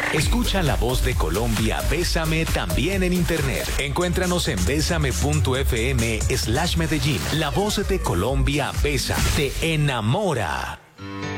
Escucha La Voz de Colombia, Bésame también en internet. Encuéntranos en besame.fm/Medellín. La Voz de Colombia, Bésame, te enamora.